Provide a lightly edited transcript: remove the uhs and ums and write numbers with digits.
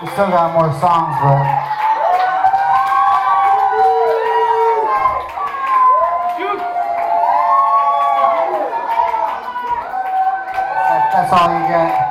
Still got more songs, but that's all you get.